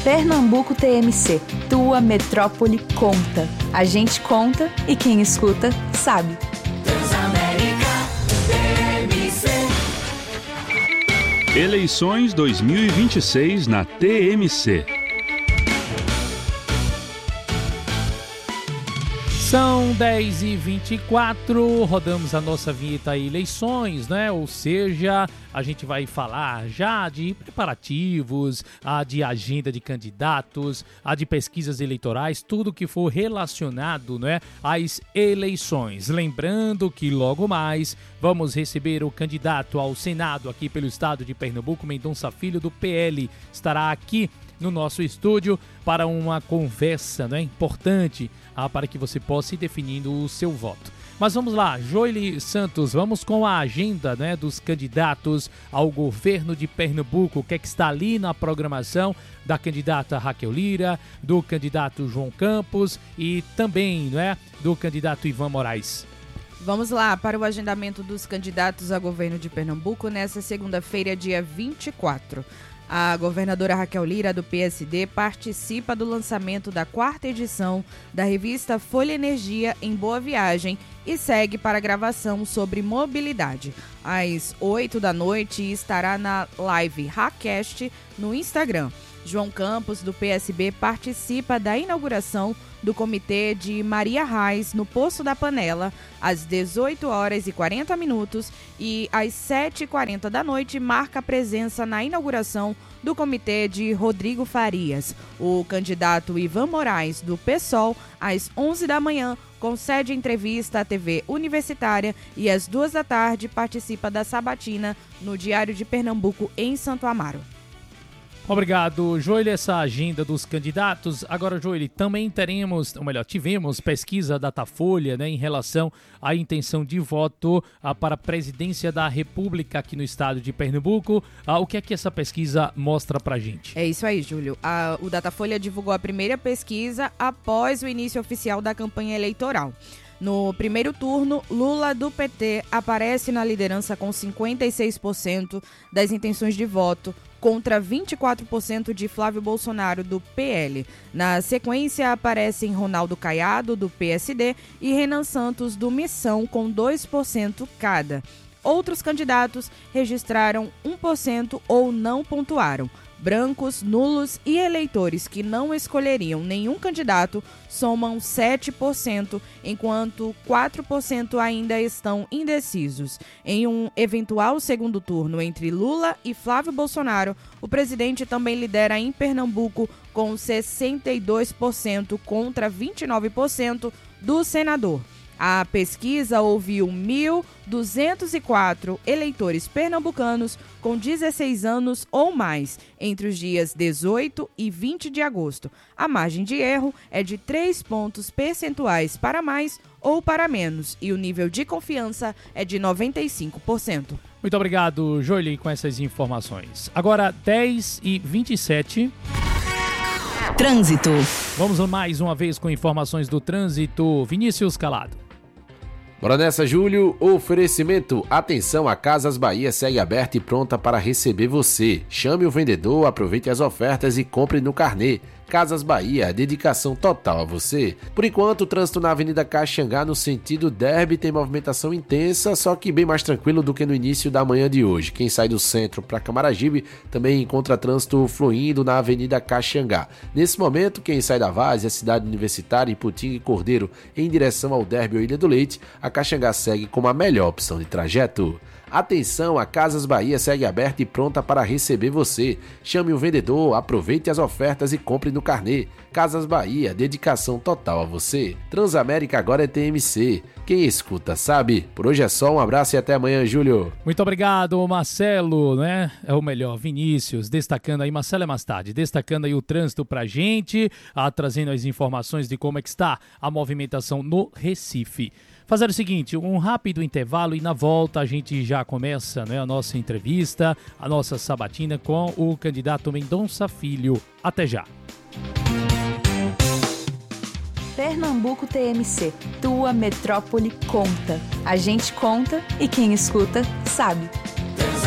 Pernambuco TMC, tua metrópole conta. A gente conta e quem escuta sabe. Transamérica TMC. Eleições 2026 na TMC. São 10h24, rodamos a nossa vinheta eleições, né? Ou seja, a gente vai falar já de preparativos, de agenda de candidatos, de pesquisas eleitorais, tudo que for relacionado, né, às eleições. Lembrando que logo mais vamos receber o candidato ao Senado aqui pelo estado de Pernambuco, Mendonça Filho, do PL, estará aqui no nosso estúdio para uma conversa, né, importante para que você possa ir definindo o seu voto. Mas vamos lá, Joely Santos, vamos com a agenda, né, dos candidatos ao governo de Pernambuco, o que é que está ali na programação da candidata Raquel Lira, do candidato João Campos e também, né, do candidato Ivan Moraes. Vamos lá para o agendamento dos candidatos a governo de Pernambuco nesta segunda-feira, dia 24. A governadora Raquel Lira, do PSD, participa do lançamento da 4ª edição da revista Folha Energia em Boa Viagem e segue para a gravação sobre mobilidade. Às 20h estará na live Hackcast no Instagram. João Campos, do PSB, participa da inauguração do comitê de Maria Reis no Poço da Panela, às 18h40 e às 7h40 marca presença na inauguração do comitê de Rodrigo Farias. O candidato Ivan Moraes, do PSOL, às 11h, concede entrevista à TV Universitária e às 14h participa da sabatina no Diário de Pernambuco, em Santo Amaro. Obrigado, Joely, essa agenda dos candidatos. Agora, Joely, também tivemos pesquisa Datafolha, né, em relação à intenção de voto para a presidência da República aqui no estado de Pernambuco. O que é que essa pesquisa mostra pra gente? É isso aí, Júlio. O Datafolha divulgou a primeira pesquisa após o início oficial da campanha eleitoral. No primeiro turno, Lula, do PT, aparece na liderança com 56% das intenções de voto, contra 24% de Flávio Bolsonaro, do PL. Na sequência, aparecem Ronaldo Caiado, do PSD, e Renan Santos, do Missão, com 2% cada. Outros candidatos registraram 1% ou não pontuaram. Brancos, nulos e eleitores que não escolheriam nenhum candidato somam 7%, enquanto 4% ainda estão indecisos. Em um eventual segundo turno entre Lula e Flávio Bolsonaro, o presidente também lidera em Pernambuco com 62% contra 29% do senador. A pesquisa ouviu 1.204 eleitores pernambucanos com 16 anos ou mais entre os dias 18 e 20 de agosto. A margem de erro é de 3 pontos percentuais para mais ou para menos e o nível de confiança é de 95%. Muito obrigado, Joely, com essas informações. Agora, 10h27. Trânsito. Vamos mais uma vez com informações do trânsito. Vinícius Calado. Bora nessa, Júlio. Oferecimento. Atenção, a Casas Bahia segue aberta e pronta para receber você. Chame o vendedor, aproveite as ofertas e compre no carnê. Casas Bahia, dedicação total a você. Por enquanto, o trânsito na Avenida Caxangá, no sentido Derby, tem movimentação intensa, só que bem mais tranquilo do que no início da manhã de hoje. Quem sai do centro para Camaragibe também encontra trânsito fluindo na Avenida Caxangá. Nesse momento, quem sai da Várzea, Cidade Universitária, Iputinga e Cordeiro em direção ao Derby ou Ilha do Leite, a Caxangá segue como a melhor opção de trajeto. Atenção, a Casas Bahia segue aberta e pronta para receber você. Chame o vendedor, aproveite as ofertas e compre no carnê. Casas Bahia, dedicação total a você. Transamérica agora é TMC. Quem escuta sabe. Por hoje é só, um abraço e até amanhã, Júlio. Muito obrigado, Marcelo, né? É o melhor, Vinícius, destacando aí, Marcelo é mais tarde, destacando aí o trânsito pra gente, trazendo as informações de como é que está a movimentação no Recife. Fazer o seguinte, um rápido intervalo e na volta a gente já começa, né, a nossa entrevista, a nossa sabatina com o candidato Mendonça Filho. Até já. Pernambuco TMC, tua metrópole conta. A gente conta e quem escuta sabe.